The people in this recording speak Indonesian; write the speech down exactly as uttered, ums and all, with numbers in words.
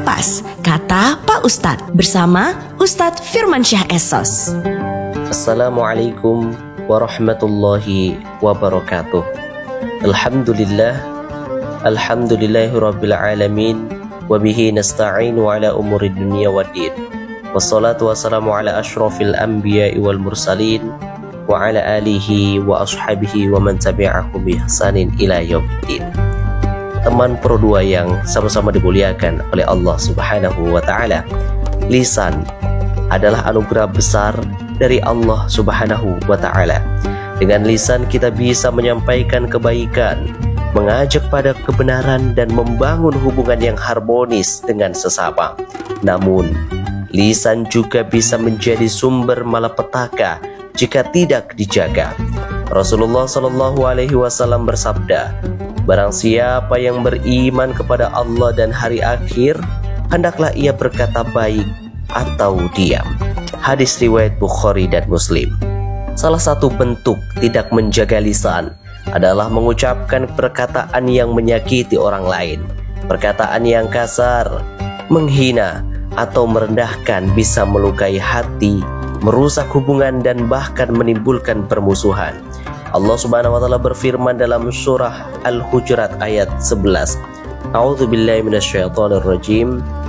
Kompas, kata Pak Ustadz bersama Ustadz Firmansyah Esos. Assalamualaikum warahmatullahi wabarakatuh. Alhamdulillah, alhamdulillahirabbil alamin, wa bihi nasta'inu ala umuri dunya waddin. Wassalatu wassalamu ala asyrafil anbiya'i wal mursalin wa ala alihi wa ashabihi wa man tabi'ahum bi ihsanin ila yaumiddin. Teman Pro dua yang sama-sama dimuliakan oleh Allah Subhanahu wa taala, lisan adalah anugerah besar dari Allah Subhanahu wa taala. Dengan lisan kita bisa menyampaikan kebaikan, mengajak pada kebenaran dan membangun hubungan yang harmonis dengan sesama. Namun, lisan juga bisa menjadi sumber malapetaka jika tidak dijaga. Rasulullah Shallallahu Alaihi Wasallam bersabda, barang siapa yang beriman kepada Allah dan hari akhir, hendaklah ia berkata baik atau diam. Hadis riwayat Bukhari dan Muslim. Salah satu bentuk tidak menjaga lisan adalah mengucapkan perkataan yang menyakiti orang lain. Perkataan yang kasar, menghina, atau merendahkan bisa melukai hati, merusak hubungan, dan bahkan menimbulkan permusuhan. Allah Subhanahu wa taala berfirman dalam surah Al-Hujurat ayat sebelas. A'udzubillahi minasyaitonirrajim.